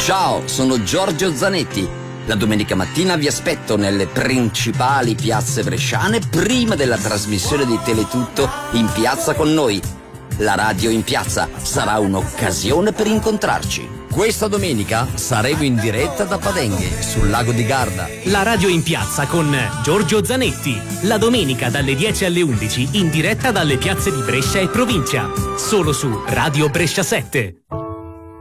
Ciao, sono Giorgio Zanetti. La domenica mattina vi aspetto nelle principali piazze bresciane prima della trasmissione di Teletutto in piazza con noi. La radio in piazza sarà un'occasione per incontrarci. Questa domenica saremo in diretta da Padenghe, sul lago di Garda. La radio in piazza con Giorgio Zanetti. La domenica dalle 10 alle 11 in diretta dalle piazze di Brescia e provincia. Solo su Radio Brescia 7.